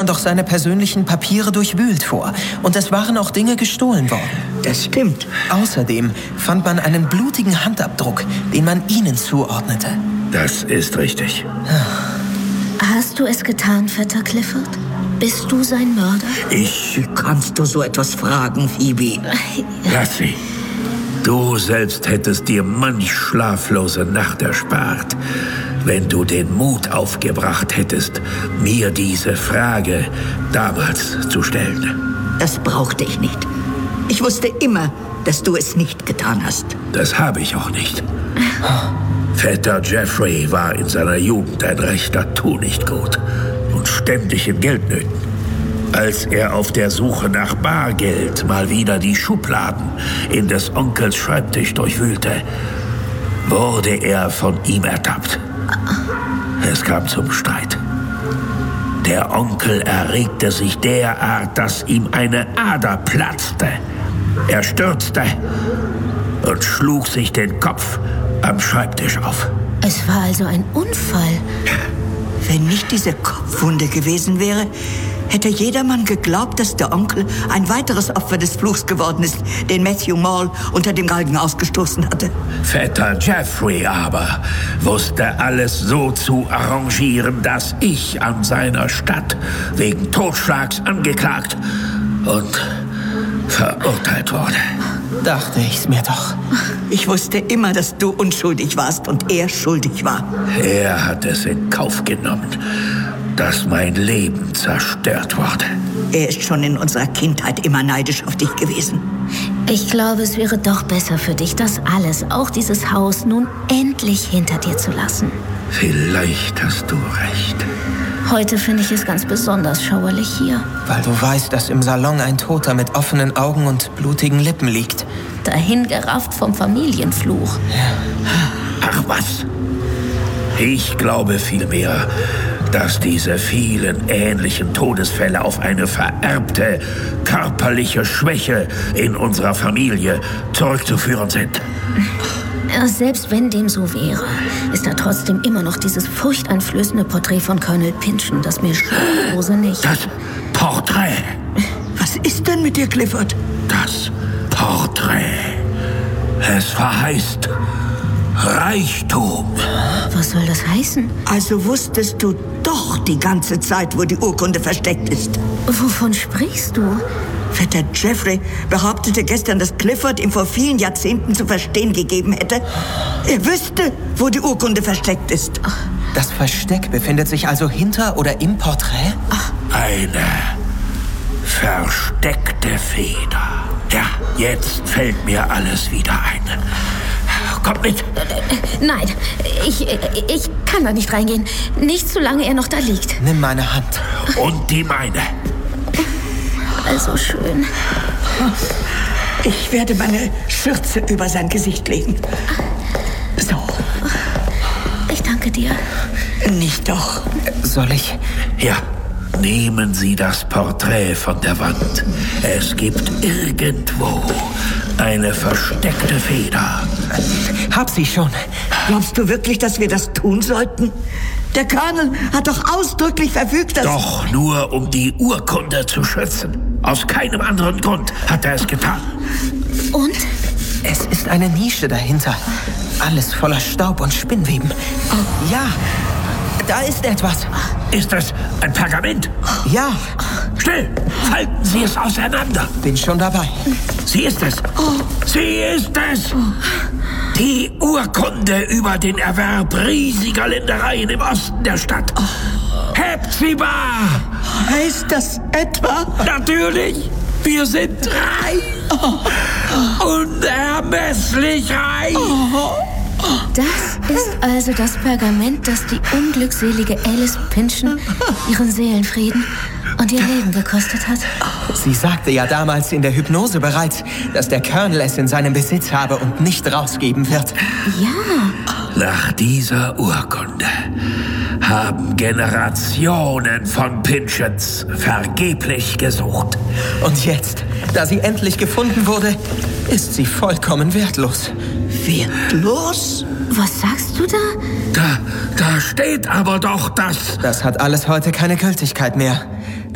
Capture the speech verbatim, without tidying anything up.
doch seine persönlichen Papiere durchwühlt vor. Und es waren auch Dinge gestohlen worden. Das stimmt. Außerdem fand man einen blutigen Handabdruck, den man Ihnen zuordnete. Das ist richtig. Hast du es getan, Vetter Clifford? Bist du sein Mörder? Ich... Wie kannst du so etwas fragen, Phoebe? Lass sie. Du selbst hättest dir manch schlaflose Nacht erspart, wenn du den Mut aufgebracht hättest, mir diese Frage damals zu stellen. Das brauchte ich nicht. Ich wusste immer, dass du es nicht getan hast. Das habe ich auch nicht. Vetter Jeffrey war in seiner Jugend ein rechter Tunichtgut und ständig in Geldnöten. Als er auf der Suche nach Bargeld mal wieder die Schubladen in des Onkels Schreibtisch durchwühlte, wurde er von ihm ertappt. Es kam zum Streit. Der Onkel erregte sich derart, dass ihm eine Ader platzte. Er stürzte und schlug sich den Kopf am Schreibtisch auf. Es war also ein Unfall. Wenn nicht diese Kopfwunde gewesen wäre, hätte jedermann geglaubt, dass der Onkel ein weiteres Opfer des Fluchs geworden ist, den Matthew Maul unter dem Galgen ausgestoßen hatte. Vetter Jeffrey aber wusste alles so zu arrangieren, dass ich an seiner Stadt wegen Totschlags angeklagt und verurteilt wurde. Dachte ich's mir doch. Ich wusste immer, dass du unschuldig warst und er schuldig war. Er hat es in Kauf genommen, dass mein Leben zerstört wurde. Er ist schon in unserer Kindheit immer neidisch auf dich gewesen. Ich glaube, es wäre doch besser für dich, das alles, auch dieses Haus, nun endlich hinter dir zu lassen. Vielleicht hast du recht. Heute finde ich es ganz besonders schauerlich hier. Weil du weißt, dass im Salon ein Toter mit offenen Augen und blutigen Lippen liegt. Dahingerafft vom Familienfluch. Ach was. Ich glaube vielmehr, dass diese vielen ähnlichen Todesfälle auf eine vererbte körperliche Schwäche in unserer Familie zurückzuführen sind. Ja, selbst wenn dem so wäre, ist da trotzdem immer noch dieses furchteinflößende Porträt von Colonel Pynchon, das mir Schulrose nicht... Das Porträt! Was ist denn mit dir, Clifford? Das Porträt. Es verheißt Reichtum. Was soll das heißen? Also wusstest du doch die ganze Zeit, wo die Urkunde versteckt ist. Wovon sprichst du? Vetter Jeffrey behauptete gestern, dass Clifford ihm vor vielen Jahrzehnten zu verstehen gegeben hätte, er wüsste, wo die Urkunde versteckt ist. Das Versteck befindet sich also hinter oder im Porträt? Eine versteckte Feder. Ja, jetzt fällt mir alles wieder ein. Kommt mit. Nein, ich, ich kann da nicht reingehen. Nicht solange er noch da liegt. Nimm meine Hand. Und die meine. Also schön. Ich werde meine Schürze über sein Gesicht legen. So. Ich danke dir. Nicht doch. Soll ich? Ja. Nehmen Sie das Porträt von der Wand. Es gibt irgendwo eine versteckte Feder. Hab sie schon. Glaubst du wirklich, dass wir das tun sollten? Der Colonel hat doch ausdrücklich verfügt, dass... Doch nur, um die Urkunde zu schützen. Aus keinem anderen Grund hat er es getan. Und? Es ist eine Nische dahinter. Alles voller Staub und Spinnweben. Oh. Ja, da ist etwas. Ist das ein Pergament? Ja. Still! Falten Sie es auseinander. Bin schon dabei. Sie ist es. Oh. Sie ist es. Die Urkunde über den Erwerb riesiger Ländereien im Osten der Stadt. Hepzibah! Heißt das etwa? Natürlich! Wir sind reich! Unermesslich reich! Das ist also das Pergament, das die unglückselige Alice Pynchon ihren Seelenfrieden und ihr Leben gekostet hat. Sie sagte ja damals in der Hypnose bereits, dass der Colonel es in seinem Besitz habe und nicht rausgeben wird. Ja. Nach dieser Urkunde haben Generationen von Pynchons vergeblich gesucht. Und jetzt, da sie endlich gefunden wurde, ist sie vollkommen wertlos. Wertlos? Was sagst du da? Da, da steht aber doch das. Das hat alles heute keine Gültigkeit mehr.